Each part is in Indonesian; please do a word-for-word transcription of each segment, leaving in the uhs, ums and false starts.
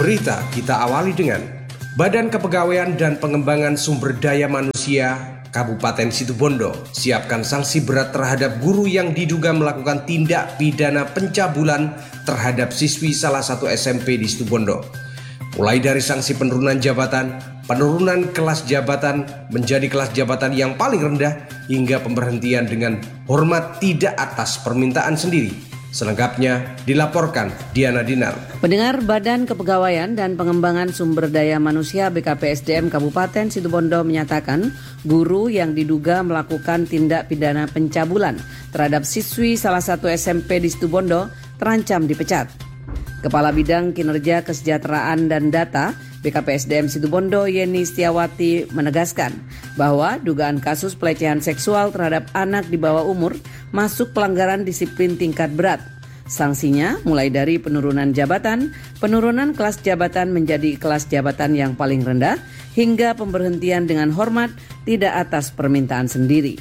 berita kita awali dengan Badan Kepegawaian dan Pengembangan Sumber Daya Manusia Kabupaten Situbondo siapkan sanksi berat terhadap guru yang diduga melakukan tindak pidana pencabulan terhadap siswi salah satu S M P di Situbondo. Mulai dari sanksi penurunan jabatan, penurunan kelas jabatan menjadi kelas jabatan yang paling rendah, hingga pemberhentian dengan hormat tidak atas permintaan sendiri. Selengkapnya dilaporkan Diana Dinar. Pendengar, Badan Kepegawaian dan Pengembangan Sumber Daya Manusia B K P S D M Kabupaten Situbondo menyatakan guru yang diduga melakukan tindak pidana pencabulan terhadap siswi salah satu S M P di Situbondo terancam dipecat. Kepala Bidang Kinerja Kesejahteraan dan Data B K P S D M Situbondo Yeni Setiawati menegaskan bahwa dugaan kasus pelecehan seksual terhadap anak di bawah umur masuk pelanggaran disiplin tingkat berat. Sanksinya mulai dari penurunan jabatan, penurunan kelas jabatan menjadi kelas jabatan yang paling rendah, hingga pemberhentian dengan hormat tidak atas permintaan sendiri.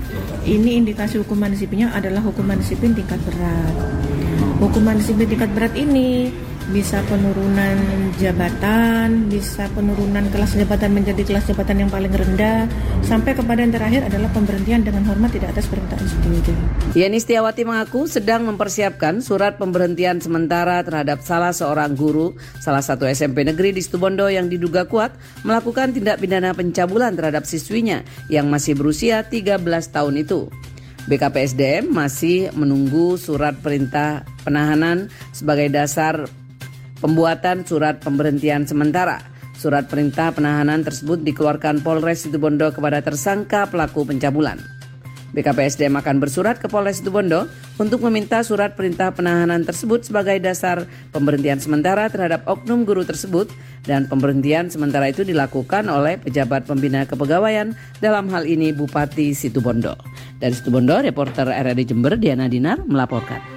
Ini indikasi hukuman disiplinnya adalah hukuman disiplin tingkat berat. Hukuman disiplin tingkat berat ini bisa penurunan jabatan, bisa penurunan kelas jabatan menjadi kelas jabatan yang paling rendah, sampai kepada yang terakhir adalah pemberhentian dengan hormat tidak atas permintaan sendiri. Yeni Setiawati mengaku sedang mempersiapkan surat pemberhentian sementara terhadap salah seorang guru salah satu S M P negeri di Situbondo yang diduga kuat melakukan tindak pidana pencabulan terhadap siswinya yang masih berusia tiga belas tahun itu. B K P S D M masih menunggu surat perintah penahanan sebagai dasar pembuatan surat pemberhentian sementara. Surat perintah penahanan tersebut dikeluarkan Polres Situbondo kepada tersangka pelaku pencabulan. B K P S D M akan bersurat ke Polres Situbondo untuk meminta surat perintah penahanan tersebut sebagai dasar pemberhentian sementara terhadap oknum guru tersebut, dan pemberhentian sementara itu dilakukan oleh pejabat pembina kepegawaian, dalam hal ini Bupati Situbondo. Dari Situbondo, reporter R R D Jember Diana Dinar melaporkan.